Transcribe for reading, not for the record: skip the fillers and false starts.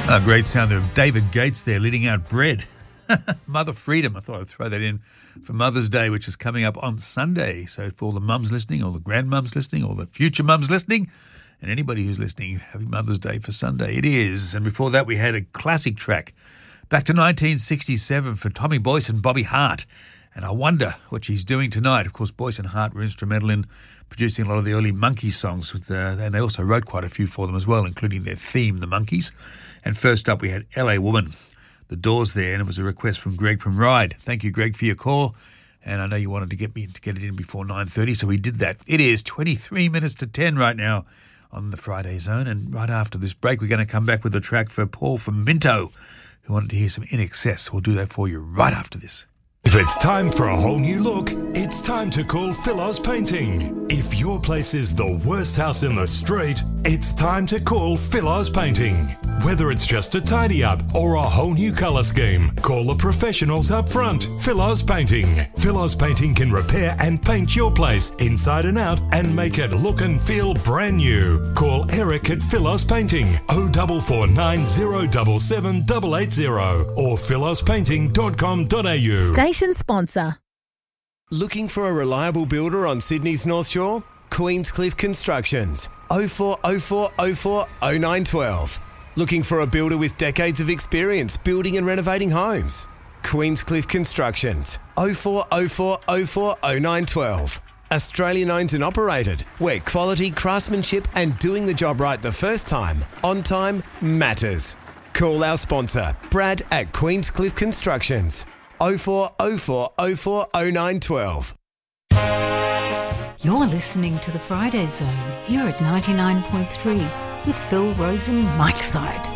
A great sound of David Gates there leading out Bread. Mother Freedom. I thought I'd throw that in for Mother's Day, which is coming up on Sunday. So for all the mums listening, all the grandmums listening, all the future mums listening, and anybody who's listening, happy Mother's Day for Sunday. It is. And before that, we had a classic track back to 1967 for Tommy Boyce and Bobby Hart. And I wonder what she's doing tonight. Of course, Boyce and Hart were instrumental in producing a lot of the early Monkees songs, and they also wrote quite a few for them as well, including their theme, the Monkees. And first up, we had LA Woman, The Doors there, and it was a request from Greg from Ryde. Thank you, Greg, for your call. And I know you wanted to get it in before 9:30, so we did that. It is 23 minutes to 10 right now on the Friday Zone. And right after this break, we're going to come back with a track for Paul from Minto, who wanted to hear some In Excess. We'll do that for you right after this. If it's time for a whole new look, it's time to call Philos Painting. If your place is the worst house in the street, it's time to call Philos Painting. Whether it's just a tidy up or a whole new colour scheme, call the professionals up front. Philos Painting. Philos Painting can repair and paint your place inside and out and make it look and feel brand new. Call Eric at Philos Painting 0449 077 880 or philospainting.com.au. Station sponsor. Looking for a reliable builder on Sydney's North Shore? Queenscliff Constructions 0404 04 0912. Looking for a builder with decades of experience building and renovating homes? Queenscliff Constructions 0404 04 0912. Australian owned and operated, where quality, craftsmanship and doing the job right the first time, on time, matters. Call our sponsor, Brad at Queenscliff Constructions 0404 04 0912. You're listening to the Friday Zone here at 99.3 with Phil, Rose and Mike Side.